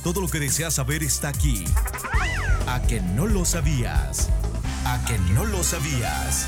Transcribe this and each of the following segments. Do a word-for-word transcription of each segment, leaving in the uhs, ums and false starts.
Todo lo que deseas saber está aquí. ¿A que no lo sabías? ¿A que no lo sabías?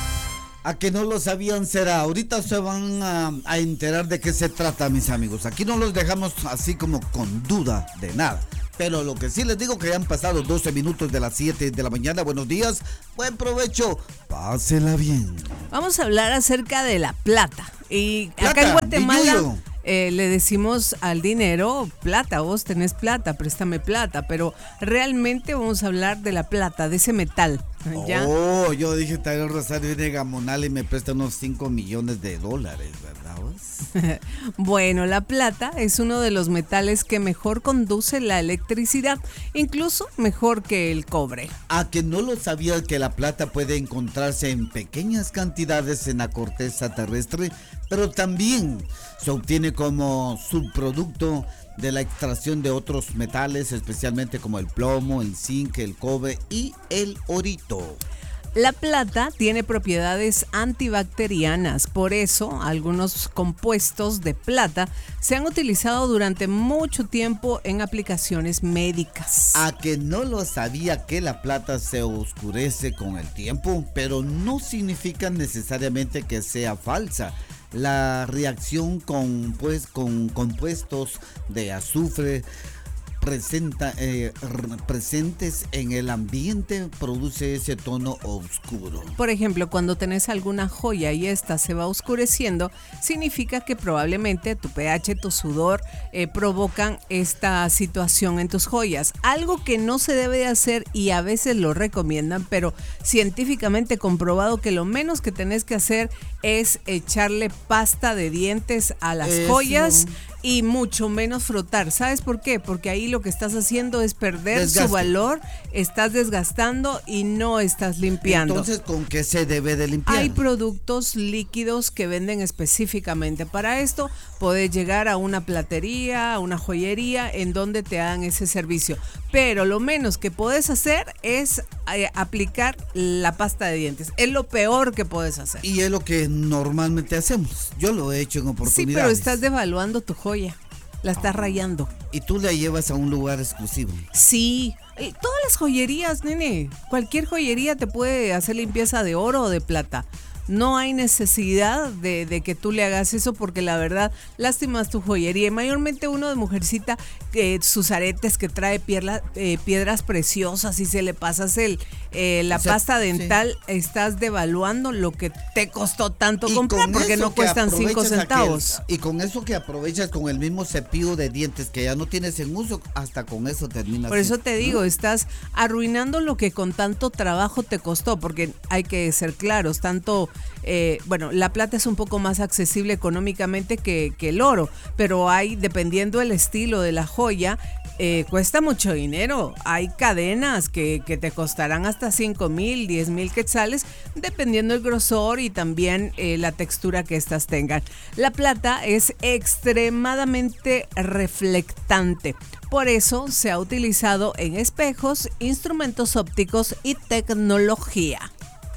A que no lo sabían será. Ahorita se van a, a enterar de qué se trata, mis amigos. Aquí no los dejamos así como con duda de nada. Pero lo que sí les digo que ya han pasado doce minutos de las siete de la mañana. Buenos días, buen provecho, pásela bien. Vamos a hablar acerca de la plata. Y Plata, acá en Guatemala billuyo. eh, le decimos al dinero plata. Vos tenés plata, préstame plata. Pero realmente vamos a hablar de la plata, de ese metal. ¿Ya? Oh, yo dije, tal vez Rosario viene Gamonal y me presta unos cinco millones de dólares, ¿verdad vos? Bueno, la plata es uno de los metales que mejor conduce la electricidad, incluso mejor que el cobre. A que no lo sabía que la plata puede encontrarse en pequeñas cantidades en la corteza terrestre, pero también se obtiene como subproducto de la extracción de otros metales, especialmente como el plomo, el zinc, el cobre y el orito. La plata tiene propiedades antibacterianas, por eso algunos compuestos de plata se han utilizado durante mucho tiempo en aplicaciones médicas. A que no lo sabía que la plata se oscurece con el tiempo, pero no significa necesariamente que sea falsa. La reacción con, pues, con compuestos de azufre presenta, eh, presentes en el ambiente produce ese tono oscuro. Por ejemplo, cuando tenés alguna joya y esta se va oscureciendo, significa que probablemente tu pH, tu sudor eh, provocan esta situación en tus joyas. Algo que no se debe de hacer y a veces lo recomiendan, pero científicamente comprobado que lo menos que tenés que hacer es echarle pasta de dientes a las Eso. joyas y mucho menos frotar. ¿Sabes por qué? Porque ahí lo que estás haciendo es perder Desgaste. su valor, estás desgastando y no estás limpiando. Entonces, ¿con qué se debe de limpiar? Hay productos líquidos que venden específicamente para esto. Puedes llegar a una platería, a una joyería en donde te hagan ese servicio. Pero lo menos que puedes hacer es eh, aplicar la pasta de dientes. Es lo peor que puedes hacer. Y es lo que normalmente hacemos. Yo lo he hecho en oportunidades. Sí, pero estás devaluando tu joya. La estás rayando. Y tú la llevas a un lugar exclusivo. Sí, eh, todas las joyerías, nene. Cualquier joyería te puede hacer limpieza de oro o de plata. No hay necesidad de, de que tú le hagas eso porque la verdad lastimas tu joyería. Y mayormente uno de mujercita, eh, sus aretes que trae pierla, eh, piedras preciosas y se le pasas el, eh, la O sea, pasta dental, sí. Estás devaluando lo que te costó tanto Y comprar con porque eso no que cuestan cinco aprovechas centavos. aquel- y con eso que aprovechas con el mismo cepillo de dientes que ya no tienes en uso, hasta con eso terminas. Por eso sin- te digo, estás arruinando lo que con tanto trabajo te costó, porque hay que ser claros, tanto, eh, bueno, la plata es un poco más accesible económicamente que, que el oro, pero hay, dependiendo del estilo de la joya, eh, cuesta mucho dinero. Hay cadenas que, que te costarán hasta cinco mil, diez mil quetzales, dependiendo el grosor y también eh, la textura que estas tengan. La plata es extremadamente reflectante. Por eso se ha utilizado en espejos, instrumentos ópticos y tecnología.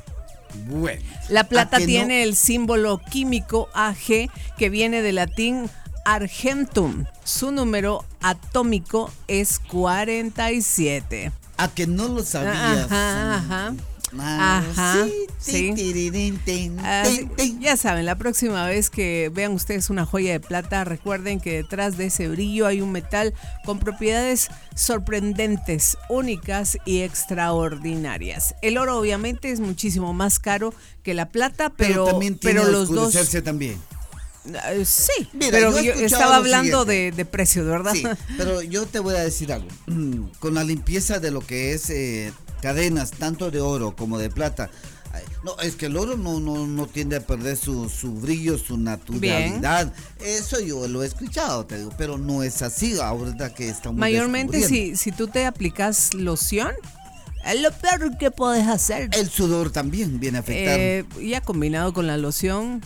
Bueno. La plata ¿a que tiene no? el símbolo químico A G que viene del latín argentum. Su número atómico es cuarenta y siete. A que no lo sabías. Ajá, ajá. Ah, Ajá, sí, sí. tirirín, tin, Ah, tin, sí, tin. ya saben, la próxima vez que vean ustedes una joya de plata, recuerden que detrás de ese brillo hay un metal con propiedades sorprendentes, únicas y extraordinarias. El oro obviamente es muchísimo más caro que la plata, pero, Pero también tiene pero que los dos... oscurecerse también. Uh, sí, Mira, pero yo he yo escuchado estaba lo hablando siguiente. de, de precios, ¿verdad? Sí, pero yo te voy a decir algo. Con la limpieza de lo que es eh, cadenas, tanto de oro como de plata. ay, No, es que el oro no, no, no tiende a perder su, su brillo, su naturalidad. Eso yo lo he escuchado, te digo, pero no es así ahorita que estamos Mayormente descubriendo. si, si tú te aplicas loción, es lo peor que puedes hacer. El sudor también viene a afectar. Eh, ya combinado con la loción,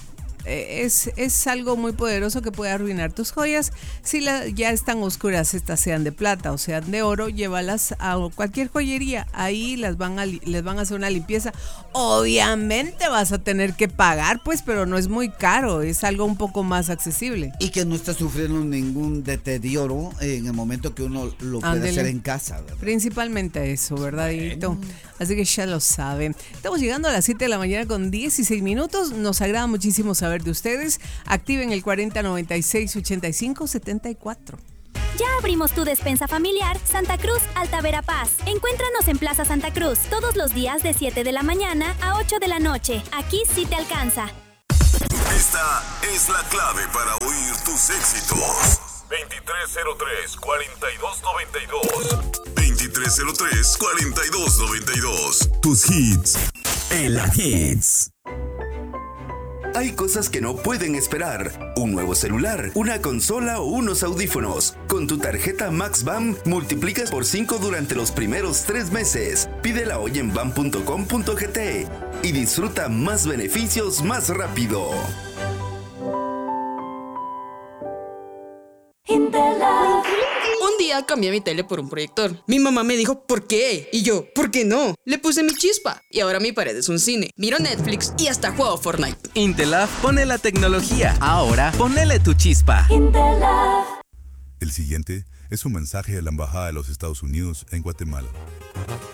eh, es, es algo muy poderoso que puede arruinar tus joyas. Si la, ya están oscuras, estas sean de plata o sean de oro, llévalas a cualquier joyería. Ahí las van a, les van a hacer una limpieza. Obviamente vas a tener que pagar, pues, pero no es muy caro, es algo un poco más accesible. Y que no está sufriendo ningún deterioro en el momento que uno lo puede Ándele. hacer en casa, ¿verdad? Principalmente eso, ¿verdad, Dieguito? Así que ya lo saben. Estamos llegando a las siete de la mañana con dieciséis minutos. Nos agrada muchísimo saber de ustedes. Activen el cuarenta noventa y seis ochenta y cinco setenta y cuatro. Ya abrimos tu despensa familiar Santa Cruz Alta Verapaz. Encuéntranos en Plaza Santa Cruz todos los días de siete de la mañana a ocho de la noche. Aquí sí te alcanza. Esta es la clave para oír tus éxitos. veintitrés cero tres, cuarenta y dos noventa y dos. veintitrés cero tres, cuarenta y dos noventa y dos. Tus hits. En la Hits. Hay cosas que no pueden esperar. Un nuevo celular, una consola o unos audífonos. Con tu tarjeta MaxBAM multiplicas por cinco durante los primeros tres meses. Pídela hoy en bam punto com punto gt y disfruta más beneficios más rápido. Un día cambié mi tele por un proyector. Mi mamá me dijo, ¿por qué? Y yo, ¿por qué no? Le puse mi chispa y ahora mi pared es un cine. Miro Netflix y hasta juego Fortnite. Intelaf pone la tecnología. Ahora ponele tu chispa. El siguiente es un mensaje de la Embajada de los Estados Unidos en Guatemala.